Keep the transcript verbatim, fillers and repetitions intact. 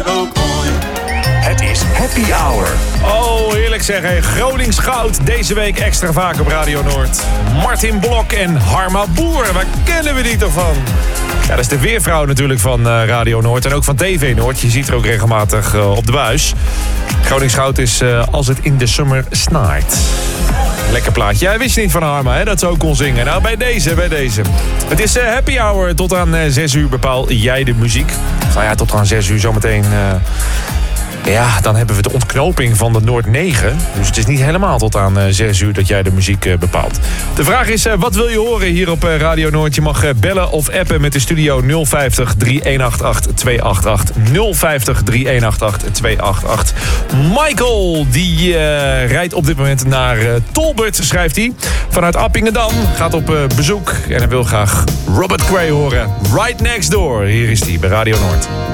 Het is Happy Hour. Oh, heerlijk zeg. Hey. Gronings Goud. Deze week extra vaak op Radio Noord. Martin Blok en Harma Boer. Waar kennen we die toch van? Ja, dat is de weervrouw natuurlijk van uh, Radio Noord. En ook van T V Noord. Je ziet er ook regelmatig uh, op de buis. Gronings Goud is uh, Als het in de summer snight. Lekker plaatje. Jij wist niet van Harma, hè, dat ze ook kon zingen. Nou, bij deze, bij deze. Het is uh, Happy Hour. Tot aan uh, zes uur bepaal jij de muziek. Nou ja, tot aan zes uur zometeen... Uh, Ja, dan hebben we de ontknoping van de Noord negen. Dus het is niet helemaal tot aan uh, zes uur dat jij de muziek uh, bepaalt. De vraag is, uh, wat wil je horen hier op uh, Radio Noord? Je mag uh, bellen of appen met de studio nul vijftig, drie een acht acht, twee acht acht. nul vijftig, drie een acht acht, twee acht acht. Michael, die uh, rijdt op dit moment naar uh, Tolbert, schrijft hij. Vanuit Appingedam, gaat op uh, bezoek. En hij wil graag Robert Cray horen. Right Next Door. Hier is hij bij Radio Noord.